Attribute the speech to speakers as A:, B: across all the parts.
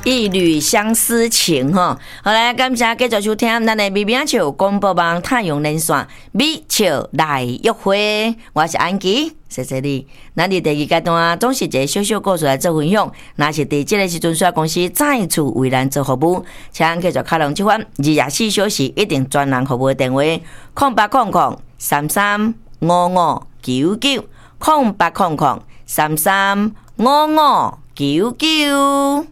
A: 一缕相思情吼，好来，感谢继续收听咱的美美笑广播网太阳连线美笑来约会，我是安琪，谢谢你。咱伫第二阶段总是一个小小故事来做分享，若是伫这个时阵，需要公司再次为咱做服务，请继续开通这款24小时一定专人服务的电话：0800335599，0800335599。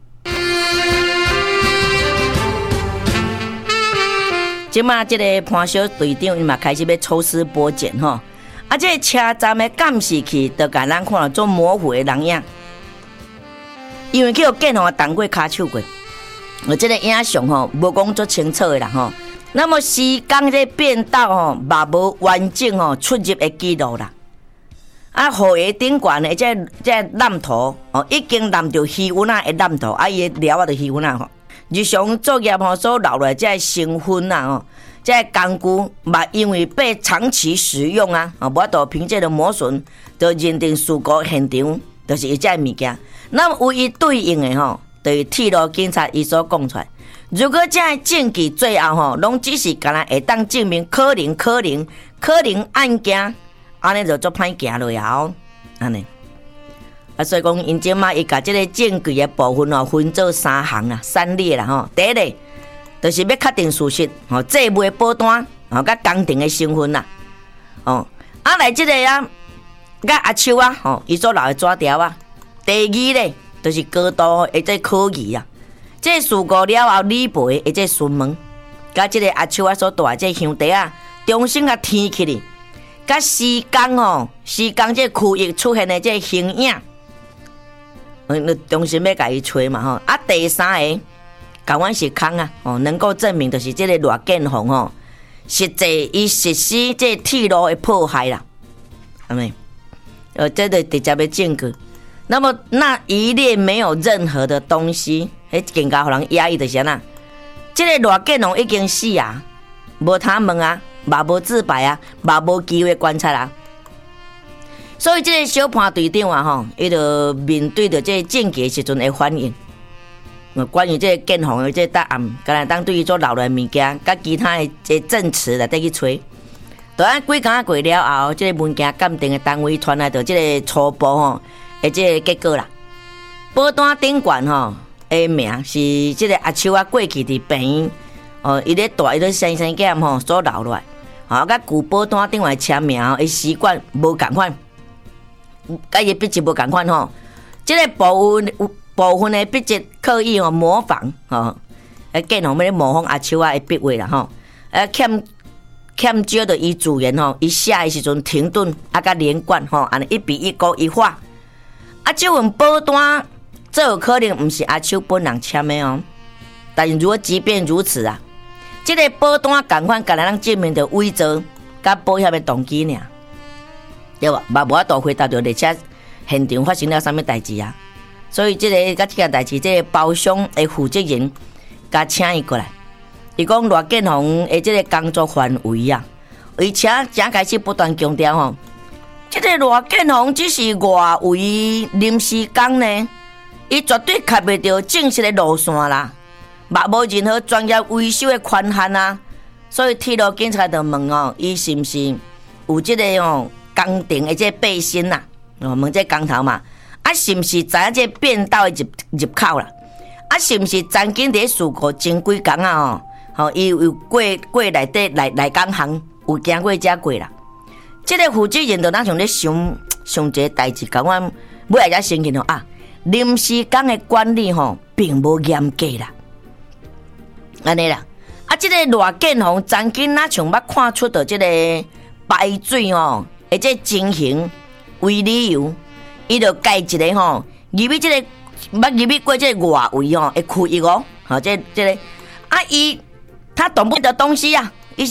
A: 即马即个潘小队长伊嘛开始要抽丝剥茧吼，这个车站的监视器就甲咱看到做模糊的人影，因为叫警方动过骹手过，这个影像吼无讲足清楚的啦吼。那么时间在变道吼，嘛无完整吼出入的记录啦。雨鞋顶悬的这蓝图哦，已经染着鱼纹的蓝图，伊的料就鱼纹吼。日常作业吼所留来这成分哦，这工具嘛因为被长期使用无法度凭借着磨损，就认定事故现场就是伊这物件。那么唯一对应的吼，就是铁路警察伊所讲出来。如果这证据最后吼，拢只是干那会当证明可能案件。安尼就做歹行落后，安尼所以讲，因即马伊甲即个证据的部分分做3项啦、3类啦吼。第一类就是要确定事实，这卖保单甲工程的成分啦，来即个甲阿秋伊所留的纸条第二类就是高度的这科技这事故了后理赔的这询问，甲即个阿秋所带这兄弟重新填起哩。甲时间这区域出现的这形影，中心要甲伊找嘛吼。第三个，港湾是空能够证明就是这个罗建宏实际伊实施这铁路的迫害啦，安尼，这个直接的证据。那么那一列没有任何的东西，更加互人压抑的是哪？这个罗建宏已经死无他问嘛无自白嘛无机会观察所以这个小潘队长伊就面对着这个证据的时阵会反应，关于这个建宏的这个答案，敢若当对伊所留来物件，甲其他的这证词来去找。就按几工过了后，这个文件鉴定的单位传来着这个初步的这个结果啦。保单顶悬的名是这个阿秋过去伫病院。伊咧带伊咧生检所留落来，甲旧保单顶来签名伊习惯无共款，甲伊笔迹无共款即个部分的笔迹刻意模仿建宏要咧模仿阿秋的笔画啦欠少着伊自然伊写的时阵停顿甲连贯安尼一笔一勾一画，这份保单这有可能毋是阿秋本人签的但如果即便如此这个保单同款，敢若证明着伪造甲保险的动机尔，对吧？嘛无法度回答着列车现场发生了啥物代志所以这个甲这件代志，这个包厢的负责人甲请伊过来，伊讲罗建宏的这个工作范围而且正开始不断强调这个罗建宏只是外围临时工呢，伊绝对卡袂着正式的路线啦。嘛无任何专业维修的权限所以铁路警察就问伊是毋是有这个工程的这背心啦？问这工头嘛，是毋是知影这变道的入口啦？是毋是曾经伫事故前几工伊有过内底来港行有经过遮过啦？这个负责人就哪像咧想一个代志，讲我尾来才承认临时工的管理并无严格啦。安尼啦，这个罗建宏曾经哪像捌看出到这个排水而且情形为理由，伊就改一个入去这个捌入去过这个外围的区域这个伊他懂不得东西